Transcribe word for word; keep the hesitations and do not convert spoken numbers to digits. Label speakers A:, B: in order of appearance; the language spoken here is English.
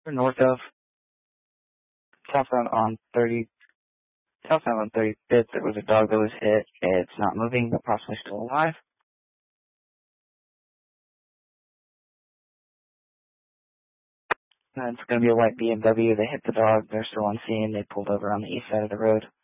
A: north of southbound on thirty, southbound on thirty-fifth. There was a dog that was hit. It's not moving, but possibly still alive. And it's going to be a white B M W. They hit the dog. They're still on scene. They pulled over on the east side of the road.